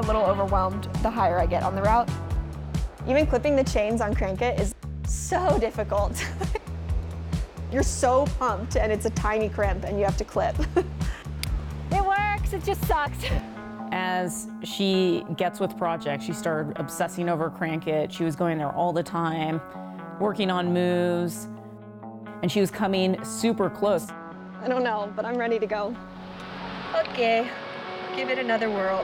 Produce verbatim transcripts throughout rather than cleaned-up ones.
little overwhelmed the higher I get on the route. Even clipping the chains on Crank It is so difficult. You're so pumped and it's a tiny crimp and you have to clip. It works, it just sucks. As she gets with projects, she started obsessing over Crank It. She was going there all the time, working on moves, and she was coming super close. I don't know, but I'm ready to go. Okay, give it another whirl.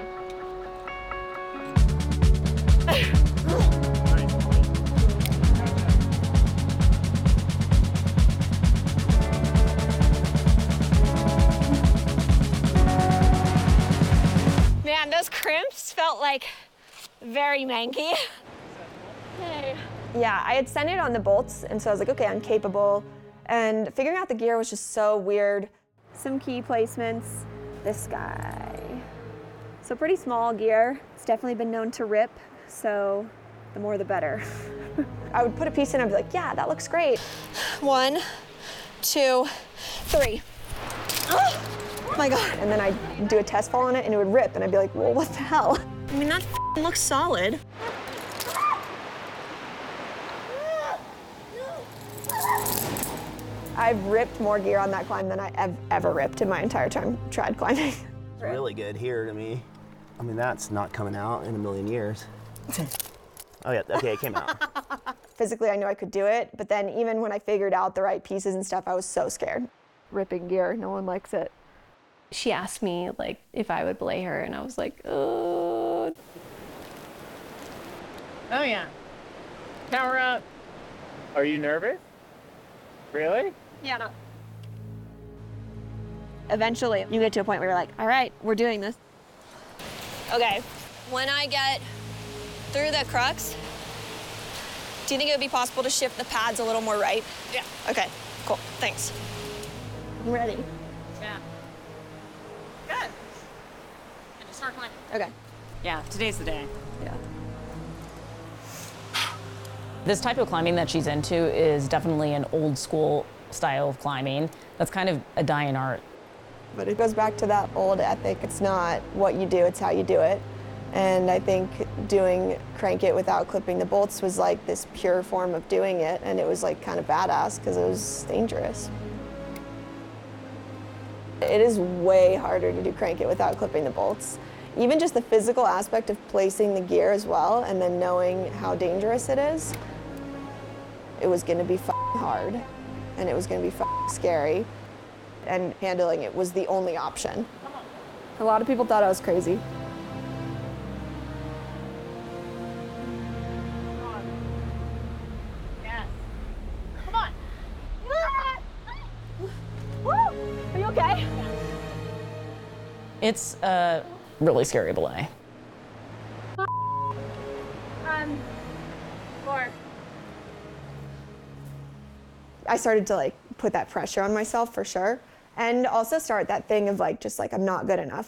Man, those crimps felt like very manky. Hey. Yeah, I had centered on the bolts, and so I was like, okay, I'm capable. And figuring out the gear was just so weird. Some key placements, this guy. So pretty small gear. It's definitely been known to rip, so the more the better. I would put a piece in and I'd be like, yeah, that looks great. One, two, three. Oh my God. And then I'd do a test fall on it and it would rip, and I'd be like, well, what the hell? I mean, that looks solid. I've ripped more gear on that climb than I have ever ripped in my entire time trad climbing. It's really good here to me. I mean, that's not coming out in a million years. Oh yeah, okay, it came out. Physically, I knew I could do it, but then even when I figured out the right pieces and stuff, I was so scared. Ripping gear, no one likes it. She asked me like if I would belay her, and I was like, oh. Oh yeah. Power up. Are you nervous? Really? Yeah. No. Eventually, you get to a point where you're like, all right, we're doing this. Okay, when I get through the crux, do you think it would be possible to shift the pads a little more right? Yeah. Okay, cool, thanks. I'm ready. Yeah. Good. And just start climbing. Okay. Yeah, today's the day. Yeah. This type of climbing that she's into is definitely an old school style of climbing. That's kind of a dying art. But it goes back to that old ethic. It's not what you do, it's how you do it. And I think doing Crank It without clipping the bolts was like this pure form of doing it, and it was like kind of badass because it was dangerous. It is way harder to do Crank It without clipping the bolts. Even just the physical aspect of placing the gear as well, and then knowing how dangerous it is, it was gonna be f***ing hard, and it was gonna be f***ing scary, and handling it was the only option. A lot of people thought I was crazy. Yes. Come on. Woo! Are you okay? It's a really scary belay. Um, four. I started to like put that pressure on myself for sure. And also start that thing of like, just like, I'm not good enough.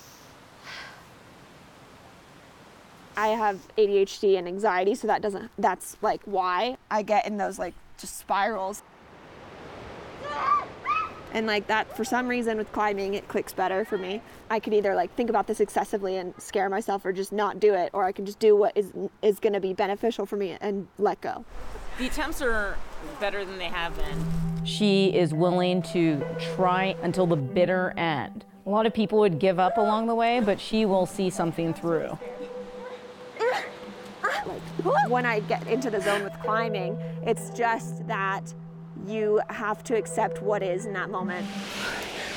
I have A D H D and anxiety, so that doesn't, that's like why I get in those like just spirals. And like that, for some reason with climbing, it clicks better for me. I could either like think about this excessively and scare myself or just not do it, or I can just do what is, is gonna be beneficial for me and let go. The attempts are better than they have been. She is willing to try until the bitter end. A lot of people would give up along the way, but she will see something through. When I get into the zone with climbing, it's just that you have to accept what is in that moment.